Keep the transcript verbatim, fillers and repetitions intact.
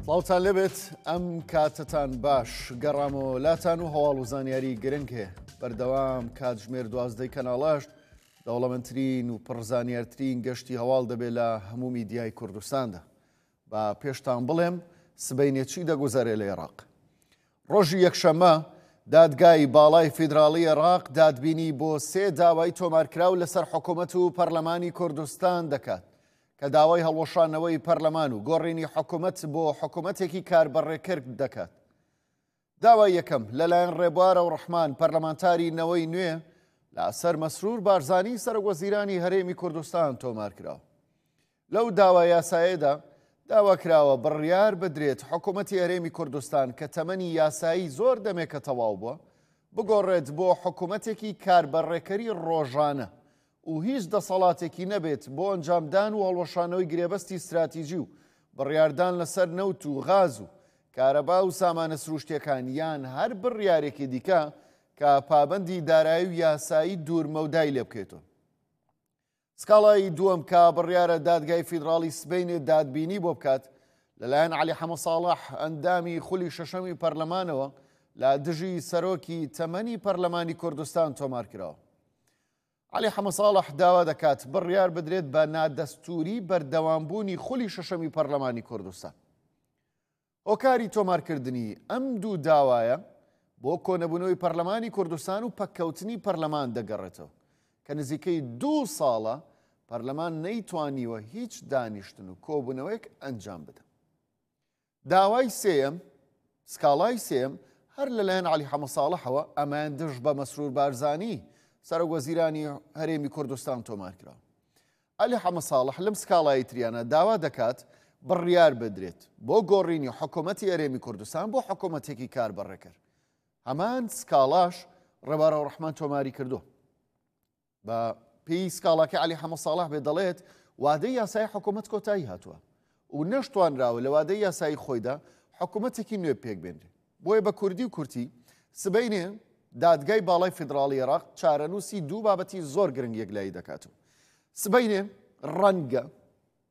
سڵاوتان لێبێت ئەم کاتتان باش گەڕامەوە لاتان و هەواڵ و زانیاری گرنگ هەیە بەردەوام کاتژمێر دوازدەی کەناڵاش دەوڵەمەندترین و پڕزانیارترین گەشتی هەواڵ دەبێت لە هەموو میدیای کوردستاندا. بە پێشتان بڵێم سبەینێکی دەگوزارێ لە عێراق. ڕۆژی یەکشەممە دادگای باڵای فیدراڵی عێراق دادبینی بۆ سێ داوای تۆمارکراو لەسەر حکوومەت و پەرلەمانی کوردستان دەکات کە داوای هەڵوەشانەوەی پەرلەمان و گۆڕینی حکوومەت بۆ حکوومەتێکی کاربڕێکرد دەکات. داوای یەکەم لەلایەن ڕێبوارە و ڕەحمان پەرلەمانتاری نەوەی نوێ لەسەر مەسرور بارزانی سەرۆکوەزیرانی هەرێمی کوردستان تۆمارکراوە. لەو داوای یاساییەدا داوا کراوە بڕیار بدرێت حکوومەتی هەرێمی کوردستان کە تەمەنی یاسایی زۆر دەمێکە تەواو بووە بگۆڕێت بۆ حکوومەتێکی کاربەڕێکەری ڕۆژانە و هیچ دەسەڵاتێکی نەبێت بۆ ئەنجامدان و هەڵوەشانەوەی گرێبەستی استراتیژی و بڕیاردان لەسەر نەوت و غاز و کارەبا و سامانە سروشتیەکان یان هەر بڕیارێکی دیکە کە پابەندی دارایی و یاسایی دوورمەودای لێ بکەیتەوە. سکاڵای دووەم کە بڕیارە دادگای فیدراڵی سبەینێ دادبینی بۆ بکات لەلایەن عەلی حەمە ساڵح ئەندامی خولی شەشەمی پەرلەمانەوە لە دژی سەرۆکی تەمەنی پەرلەمانی کوردستان تۆمارکراوە. عەلی حەمە ساڵح داوا دەکات بڕیار بدرێت بە نادەستوری بەردەوامبوونی خولی شەشەمی پەرلەمانی کوردستان. هۆکاری تۆمارکردنی ئەم دوو داوایە بۆ کۆنەبوونەوەی پەرلەمانی کوردستان و پەککەوتنی پەرلەمان دەگەڕێتەوە کە نزیکەی دوو ساڵە پەرلەمان نەیتوانیوە هیچ دانیشتن و کۆبوونەوەیەک ئەنجام بدە. داوای سێم سکاڵای سێم هەر لەلایەن عەلی حەمە ساڵحەوە ئەمان دژ بە مەسرور بارزانی سەرۆکوەزیرانی هەرێمی کوردستان تۆمارکراوە. عەلی حەمە ساڵح لەم سکاڵای تریانە داوا دەکات بڕیار بدرێت بۆ گۆڕینی حکوومەتی هەرێمی کوردستان بۆ حکوومەتێکی کاربڕێکرد. هەمان سکاڵاش ڕێبارە و ڕەحمان تۆماری کردو. بە پێی سکاڵاکە عەلی حەمە ساڵح بێ دەڵێت وادەی یاسای حکوومەت کۆتایی هاتووە و نەشتوانراوە لە وادەی یاسایی خۆیدا حکوومەتێکی نوێ پێک بێنرێت. بۆیە بە کوردی و کورتی سبەینێ دادگای باڵای فیدراڵی عێراق چارەنووسی دوو بابەتی زۆر گرنگ یەکلایی دەکاتەوە. سبەینێ ڕەنگە